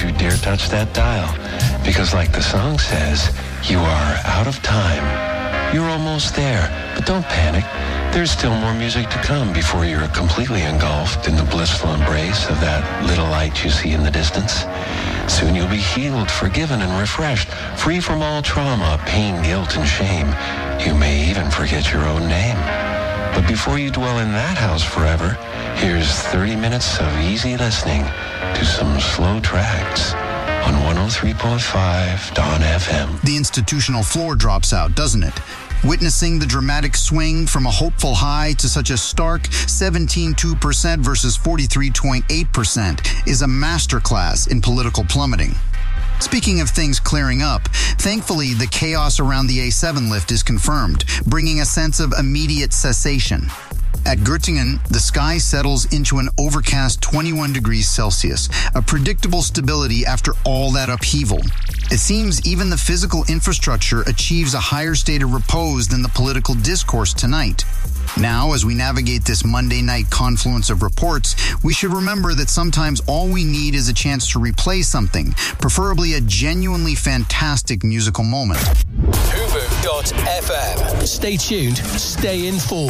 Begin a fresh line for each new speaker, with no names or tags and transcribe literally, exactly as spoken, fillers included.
you dare touch that dial. Because like the song says, you are out of time. You're almost there, but don't panic. There's still more music to come before you're completely engulfed in the blissful embrace of that little light you see in the distance. Soon you'll be healed, forgiven, and refreshed, free from all trauma, pain, guilt, and shame. You may even forget your own name. But before you dwell in that house forever, here's thirty minutes of easy listening to some slow tracks on one oh three point five Dawn F M.
The institutional floor drops out, doesn't it? Witnessing the dramatic swing from a hopeful high to such a stark seventeen point two percent versus forty-three point eight percent is a masterclass in political plummeting. Speaking of things clearing up, thankfully the chaos around the A seven lift is confirmed, bringing a sense of immediate cessation. At Göttingen, the sky settles into an overcast twenty-one degrees Celsius, a predictable stability after all that upheaval. It seems even the physical infrastructure achieves a higher state of repose than the political discourse tonight. Now, as we navigate this Monday night confluence of reports, we should remember that sometimes all we need is a chance to replay something, preferably a genuinely fantastic musical moment.
Fubu dot F M. Stay tuned, stay informed.